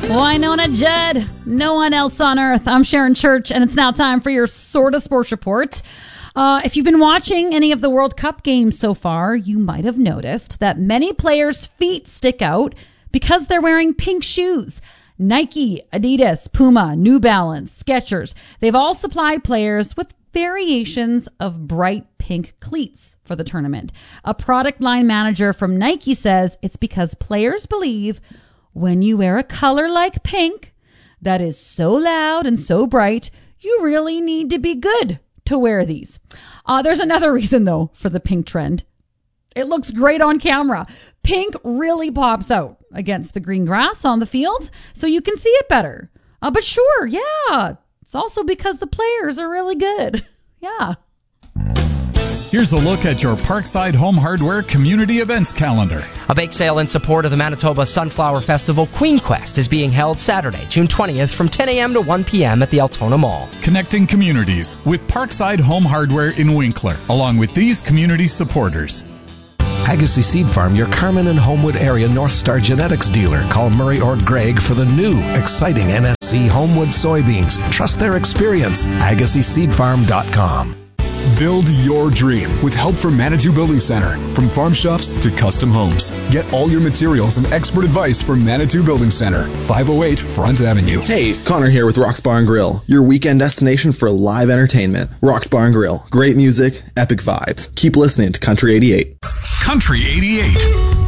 Wynonna Judd, no one else on earth. I'm Sharon Church, and it's now time for your Sorta Sports Report. If you've been watching any of the World Cup games so far, you might have noticed that many players' feet stick out because they're wearing pink shoes. Nike, Adidas, Puma, New Balance, Skechers, they've all supplied players with variations of bright pink cleats for the tournament. A product line manager from Nike says it's because players believe when you wear a color like pink that is so loud and so bright, you really need to be good to wear these. There's another reason, though, for the pink trend. It looks great on camera. Pink really pops out against the green grass on the field, so you can see it better. But sure, yeah, it's also because the players are really good. Yeah. Here's a look at your Parkside Home Hardware community events calendar. A bake sale in support of the Manitoba Sunflower Festival Queen Quest is being held Saturday, June 20th from 10 a.m. to 1 p.m. at the Altona Mall. Connecting communities with Parkside Home Hardware in Winkler, along with these community supporters. Agassiz Seed Farm, your Carman and Homewood area North Star genetics dealer. Call Murray or Greg for the new, exciting NSC Homewood soybeans. Trust their experience. AgassizSeedFarm.com. Build your dream with help from Manitou Building Center. From farm shops to custom homes. Get all your materials and expert advice from Manitou Building Center. 508 Front Avenue. Hey, Connor here with Rock's Bar and Grill, your weekend destination for live entertainment. Rock's Bar and Grill. Great music, epic vibes. Keep listening to Country 88. Country 88.